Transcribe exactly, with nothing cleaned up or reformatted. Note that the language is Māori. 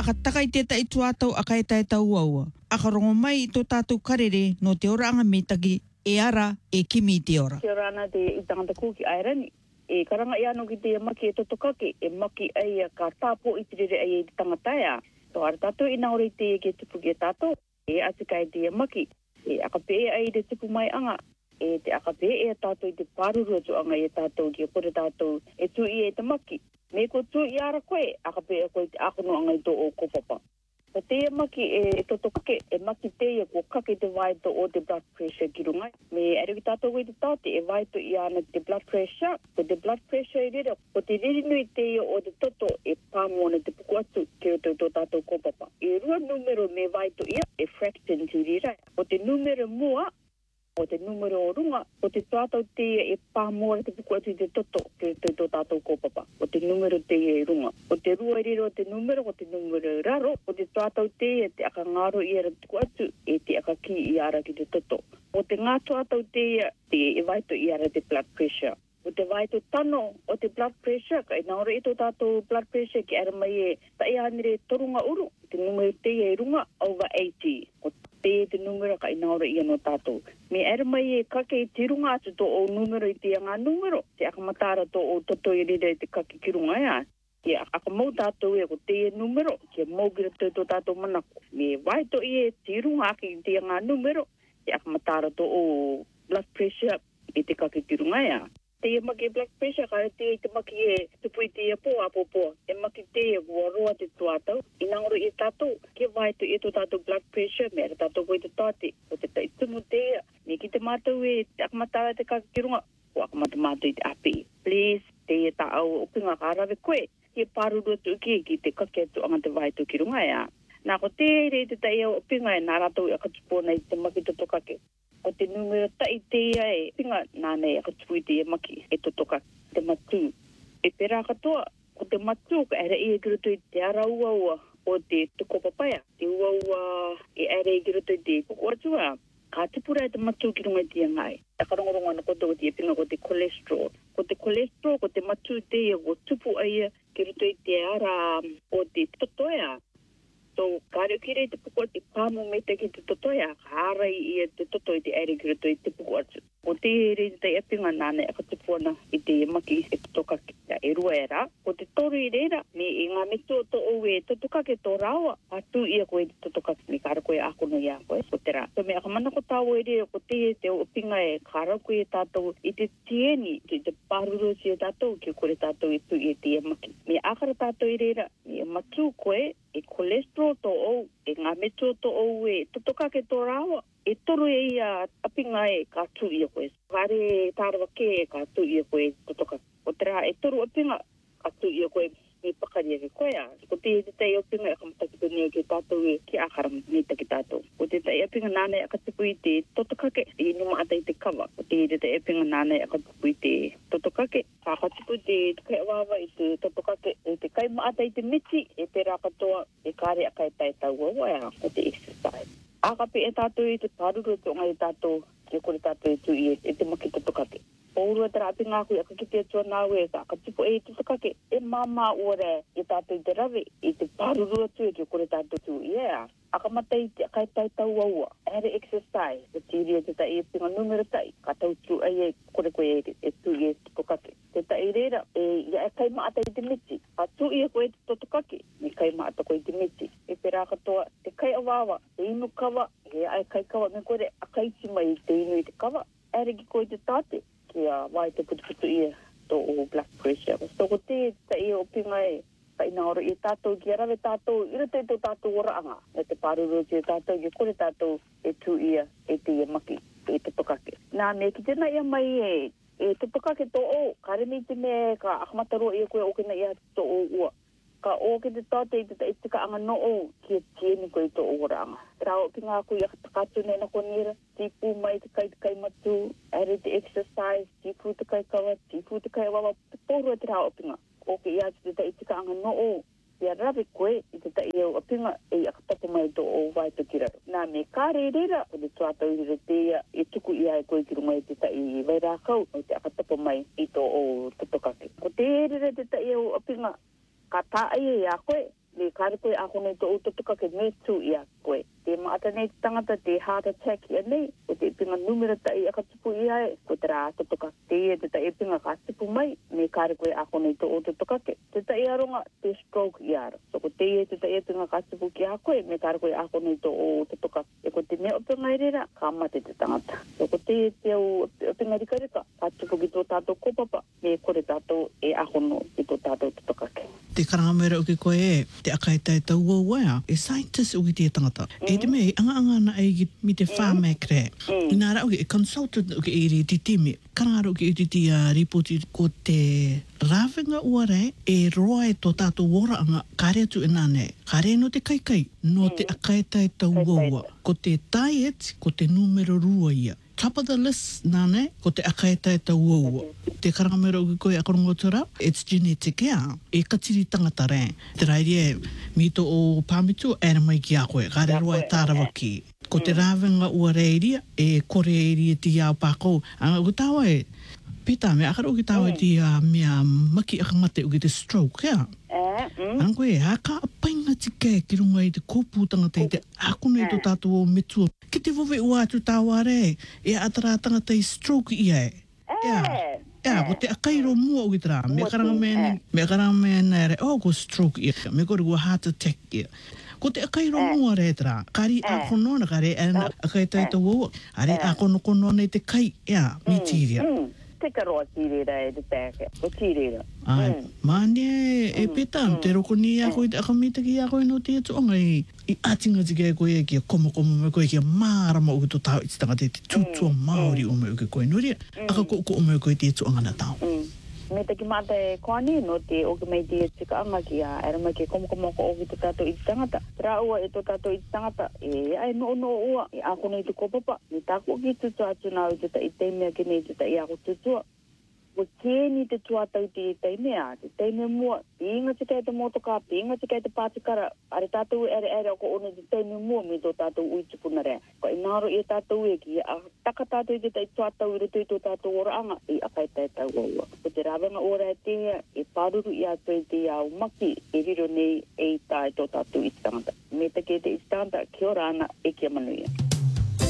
Aka takai te tai tuatau a kai tai tau aua. Aka rongo mai i tō tātou karere no te ora anga mitagi e ara e kimi te ora. Kia ora ana te i tangata kūki airani. E karanga i anō ki te maki e totokake, e maki ai a ka tāpō i te rere ai e tangata ea. Tō ara tātou i naore te ke tupu ki e tātou, e atika e te maki. E aka pē ai te tupu mai anga, e te aka pē e tātou i te pāruru atu anga e tātou ki e kore tātou e tu i e te maki. Me ko tu i ara koe, aka pē e koe te akono anga i tō o kopapa. Ko te maki e totokake, e maki te ia ko kake te waito o te blood pressure ki rungai. Me ere ki tātou i te tāte e waito i ana te blood pressure. Ko te blood pressure i rira, ko te ririnui te ia o te toto e pāmona te puku atu ki o tō tātou kopapa. E rua numero me waito ia e fraction ti rira. Ko te numero mua, o te numero o runga, o te tātou te e pāmora te puku atu i te toto ki o tō tātou kopapa. O te numero te e runga. O te rua i rira o te numero, o te numero raro, o te tātou te e te aka ngaro i ara tuku atu e te aka ki i ara ki te toto. O te ngā tātou te te e waito i ara te blood pressure. O te waito tano o te blood pressure, ka i naora i tō tātou blood pressure ki ara mai e tai anire torunga uru. Te numero te e runga over eighty. O te te numero ka i naora i anō tātou. Me ara mai e kake i te runga atu tō o numero i te anga numero. Te aka matara tō o toto i rira i te kake ki runga ea. Te aka mau tātou e ko te e numero, ke maugira tō tō tātou manako. Me waito i e te runga ake i te anga numero. Te aka matara tō o blood pressure i te kake ki runga ea. Te e maki blood pressure, ka te e te maki e tupu i te e po, apo po. E maki te e kua roa te tuatau. I nangaro i tātou, ke waito i tō tātou blood pressure, me ara tātou koi te tāte. O te tai tumu te ea. Me ki te mātou e te akamatara te kakirunga, o akamata mātou i te api. Please, te e tā au upinga ka arawe koe. Ke pāruru atu ki ki te kake atu anga te waito ki runga ea. Nā ko te re te tai au upinga e nā rātou i akatupona i te maki totokake. O te numero tai te ia e pinga nānei a katui te maki e totoka te matu. E pera katoa, ko te matu ka ere i e kirutu i te ara ua ua o te tuko papaya. Te ua ua e ere i kirutu i te kuku atua. Ka tipura e te matu ki runga i te ngai. E karongorongo na koto o te pinga ko te cholesterol. Ko te cholesterol, ko te matu te ia ko tupu ai kirutu i te ara o te totoea. So, kāre kire te puku ati pāmu me te ki te totoia, ka arai i te toto i te ere kiruto i te puku atu. O te ere te epinga nāne a katipuana i te maki e totokake. E rua e rā. O te toru i reira, me i ngā metu o to o e totokake tō rāua, atu ia koe te totokake, me kāra koe ākono i a koe, o te rā. So, me akamana ko tāua e reira, ko te e te opinga e kāra koe tātou i te tieni, i te pāruru si e tātou, ki kore tātou i tu i te maki. Me ākara tātou i reira, me matu koe, e cholesterol tō ou, e ngā metu tō ou e totokake tō rāua, e toru e ia apinga e ka tū ia koe. Kāre tārawa ke e ka tū ia koe totokake. O te rā, e toru apinga ka tū ia koe me pakaria ke koe a. Ko te te tei apinga e kamataki tōnia ke tātou e ki ākara me taki tātou. O te tei apinga nāne e ka tipu i te totokake, e numa atai te kawa. O te te tei apinga nāne e ka tipu i te totokake, ka ka tipu te kai awawa i te totokake, e te kai maatai te miti, e te rā katoa, e kāre a kai tai tau awa o te exercise. Akape e tātou i te pāruru te onga i tātou, ke kore tātou e tu i e te maki totokake. Ourua te rāpi ngā kui, aka kite atua nāwe, aka tipu e totokake, e māmā ore i tātou i te rawe, i te pāruru atu e ke kore tātou tu i ea. Aka matai te akai tai tau aua, ere exercise, te tiri te tai e pinga numero tai, ka tau tu ai e kore koe e, e tu i e totokake. Te tai reira, e ia e kai maata i te miti, ka tu i e koe te totokake, me kai maata koe te miti. E pera katoa, te kai awawa, te inu kawa, e ai kai kawa, me kore a kai mai te inu i te kawa, ere ki koe te tate, ki a wai te putu putu i e to o blood pressure. So ko te tai o pinga e, ka ina oro i tātou ki arawe tātou, ira te tō tātou ora anga, e te pāruru ki tātou, ki kore tātou e tu ia, e te ia maki, e te tokake. Nā me ki tēnā ia mai e, e te tokake tō o, ka remi te me, ka akamataro i a koe o kena ia tō o ua. Ka o ke te tate i te te tika anga no o, ki e tieni koe tō o ora anga. Rao ki ngā koe i a takatu nei na konira, tipu mai te kai te kai matu, ere te exercise, tipu te kai kawa, tipu te kai wawa, tōrua te rao pinga. O ke ia te te tika anga no o, ia rawe koe i te te ia o pinga e a katapa mai tō o vai te kiraro. Nā me kāre reira, o te tuatau i re te ia, e tuku ia e koe ki runga i te te i vai rākau, o te a katapa mai i tō o totokake. Ko te reira te te ia o pinga, ka tā ai e a koe, le kare koe a kone to utotoka ke me tu ia koe. Te maata nei tangata te heart attack ia nei, o te ipinga numera ta i aka tupu ia e, ko te rā totoka te ia te ta ipinga ka tupu mai, me kare koe a kone to utotoka ke. Te ta ia ronga te stroke ia aro. So ko te ia te ta ipinga ka tupu ki a koe, me kare koe a kone to utotoka. E ko te mea opinga irera, ka mate te tangata. So ko te ia te au opinga rika rika, ka tupu ki tō tātou kopapa, me kore tātou e a kono ki tō tātou totoka ke. Te karanga mera uki koe e, te akaitai tau wauaia, e scientist uki te tangata. Mm. E te mei, anga anga na e mi te whāmea kre. Mm. I nā rā uki, e consultant uki e ri ti timi. Karanga uki uti ti a ripoti ko te rāwinga uare e roa e tō tātou wora anga kare atu e nāne. Kare no te kaikai, no mm. te akaitai tau waua. Ko te diet, ko te numero rua ia. Top of the list, nāne, ko te akaitai tau waua. Te karanga mera uki koe a korongotora, it's genetic ea, e katiri tangata re. Te rairi e, mito o pāmitu, ere mai ki a koe, kare roa e tārawa ki. Ko te rāwenga ua reiria, e kore e ria ti au pākou. Anga uki tāua e, pita me, akara uki tāua e ti a mea maki akamate uki te stroke, ea. Anga koe, haka apainga tike ki runga i te kōpūtanga te, te akuna i tō tātou o metua. Ki te wowe ua atu tāua re, e atara tangata i stroke ia e. Ea. Ea, ko te akairo mua uki tara, me karanga mea, me karanga mea nai re, oh, ko stroke ia, me kore kua heart attack ia. Ko te akairo mua re tara, kari a konona kare, ena akaitai tau wau, are a kono kono nei te kai, ea, mi tiria. Te karoa tirera e te pēke, o tirera. Ai, mani e, e peta, te roko ni a koe te akamita ki a koe no te atu i, i atinga tike koe e kia komo komo me koe kia mārama uki tō tau iti tanga te te tūtua Māori o me uki koe nuria, aka ko ko o me koe te atu anga na tau. Me te ki mata e koani no te oki mai te tika anga ki a era mai ke komo komo ko oki tō tātou iti tangata. Ra ua e tō tātou iti tangata, e ai no no ua, e ako nei te kopapa, ni tāko ki tutua atu nā i tuta i teimea ki nei tuta i ako tutua. Wa kēni te tuatau te i teimea, te teimea mua, pīnga tika e te motoka, pīnga tika e te pātikara, are tātou ere ere ako one te teimea mua me tō tātou uitupuna rea. Ko i nāro i tātou e ki, a taka tātou i te tai tuatau i rutu i tō tātou ora anga, i akaitai tau waua. Ko te rawenga ora e te, e pāruru i atu i te au maki, e riro nei e i tā i tō tātou i tangata. Me te ke te i tangata, kia ora ana, e kia manuia.